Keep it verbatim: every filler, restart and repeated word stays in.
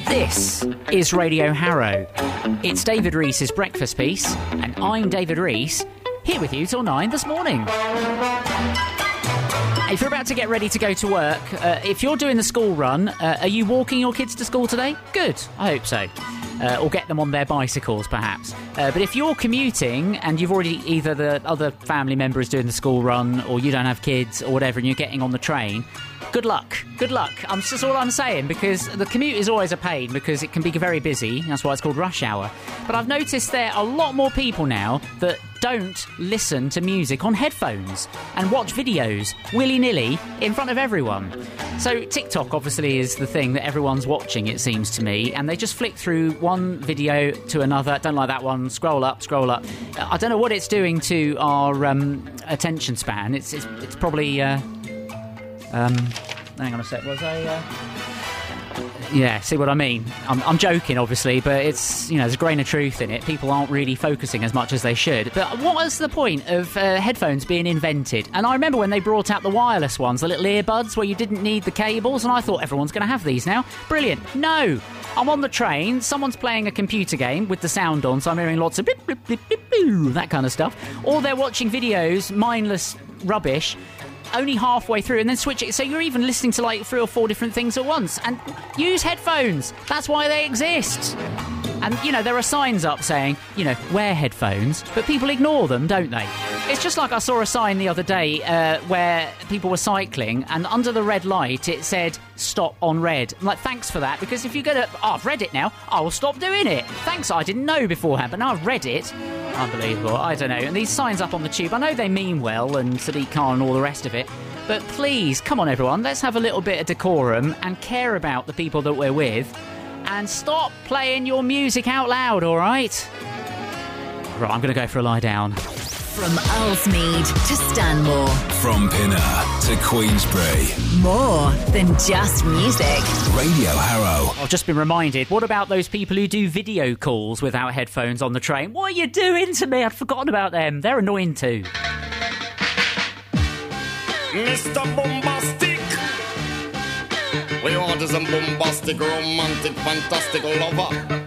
This is Radio Harrow. It's David Reese's breakfast piece, and I'm David Reese, here with you till nine this morning. If you're about to get ready to go to work, uh, if you're doing the school run, uh, are you walking your kids to school today? Good, I hope so. Uh, or get them on their bicycles, perhaps. Uh, but if you're commuting and you've already, either the other family member is doing the school run or you don't have kids or whatever and you're getting on the train, good luck. Good luck. Um, that's all I'm saying, because the commute is always a pain because it can be very busy. That's why it's called rush hour. But I've noticed there are a lot more people now that don't listen to music on headphones and watch videos willy-nilly in front of everyone. So TikTok obviously is the thing that everyone's watching, it seems to me, and they just flick through one video to another. Don't like that one. Scroll up, scroll up. I don't know what it's doing to our um, attention span. It's it's, it's probably... Uh, um, hang on a sec. Was I... Uh... Yeah, see what I mean? I'm, I'm joking, obviously, but it's, you know, there's a grain of truth in it. People aren't really focusing as much as they should. But what was the point of uh, headphones being invented? And I remember when they brought out the wireless ones, the little earbuds where you didn't need the cables, and I thought everyone's going to have these now. Brilliant. No! I'm on the train, someone's playing a computer game with the sound on, so I'm hearing lots of blip, blip, blip, blip, blip, that kind of stuff. Or they're watching videos, mindless rubbish, only halfway through, and then switch it, so you're even listening to like three or four different things at once. And use headphones. That's why they exist. And, you know, there are signs up saying, you know, wear headphones, but people ignore them, don't they? It's just like I saw a sign the other day uh, where people were cycling, and under the red light it said, stop on red. I'm like, thanks for that, because if you're going to... Oh, I've read it now. I will stop doing it. Thanks, I didn't know beforehand, but now I've read it. Unbelievable. I don't know. And these signs up on the tube, I know they mean well, and Sadiq Khan and all the rest of it, but please, come on everyone, let's have a little bit of decorum and care about the people that we're with, and stop playing your music out loud, all right? Right, I'm going to go for a lie down. From Ellesmead to Stanmore. From Pinner to Queensbury. More than just music. Radio Harrow. I've just been reminded, what about those people who do video calls without headphones on the train? What are you doing to me? I'd forgotten about them. They're annoying too. Mister Bombastic. We want is a bombastic, romantic, fantastic lover.